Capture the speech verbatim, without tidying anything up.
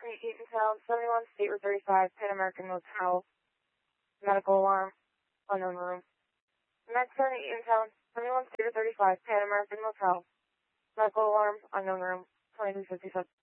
Eatontown, seventy-one State Route thirty-five, Pan American Motel. Medical alarm, unknown room. Med seven Eatontown, seventy-one State Route thirty-five, Pan American Motel. Medical alarm, unknown room, twenty-three fifty-seven.